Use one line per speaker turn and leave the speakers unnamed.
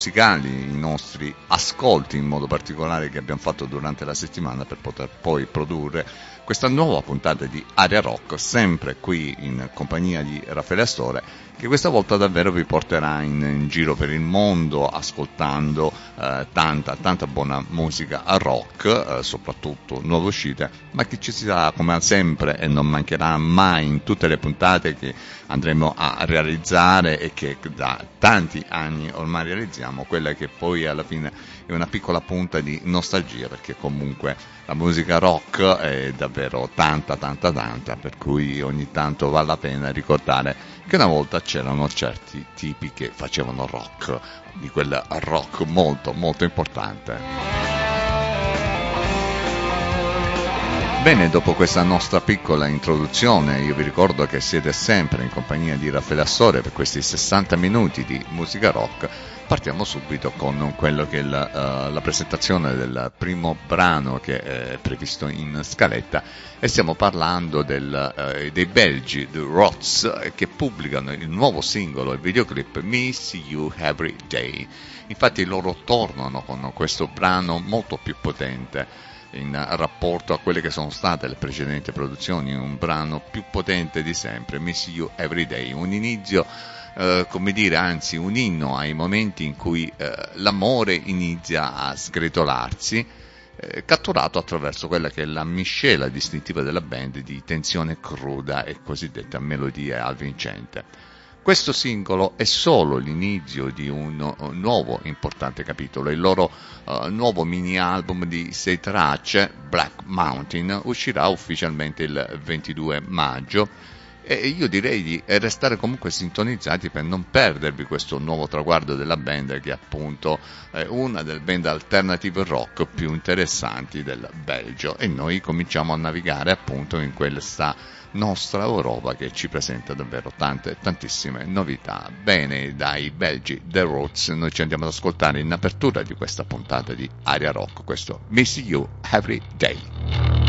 musicali, i nostri ascolti in modo particolare che abbiamo fatto durante la settimana per poter poi produrre questa nuova puntata di Aria Rock, sempre qui in compagnia di Raffaele Astore, che questa volta davvero vi porterà in giro per il mondo ascoltando tanta buona musica a rock, soprattutto nuove uscite, ma che ci sarà come sempre e non mancherà mai in tutte le puntate che andremo a realizzare e che da tanti anni ormai realizziamo, quella che poi alla fine è una piccola punta di nostalgia, perché comunque la musica rock è davvero tanta, per cui ogni tanto vale la pena ricordare che una volta c'erano certi tipi che facevano rock, di quel rock molto importante. Bene, dopo questa nostra piccola introduzione, io vi ricordo che siete sempre in compagnia di Raffaele Astore per questi 60 minuti di musica rock. Partiamo subito con quello che è la presentazione del primo brano che è previsto in scaletta, e stiamo parlando dei belgi, The Rots, che pubblicano il nuovo singolo e videoclip Miss You Every Day. Infatti loro tornano con questo brano molto più potente in rapporto a quelle che sono state le precedenti produzioni, un brano più potente di sempre, Miss You Every Day, un inizio, come dire, anzi un inno ai momenti in cui l'amore inizia a sgretolarsi, catturato attraverso quella che è la miscela distintiva della band di tensione cruda e cosiddetta melodia avvincente. Questo singolo è solo l'inizio di un nuovo importante capitolo. Il loro nuovo mini album di 6 tracce, Black Mountain, uscirà ufficialmente il 22 maggio e io direi di restare comunque sintonizzati per non perdervi questo nuovo traguardo della band, che è appunto una delle band alternative rock più interessanti del Belgio, e noi cominciamo a navigare appunto in questa nostra Europa che ci presenta davvero tantissime novità. Bene, dai belgi The Roots noi ci andiamo ad ascoltare in apertura di questa puntata di Aria Rock questo Miss You Every Day.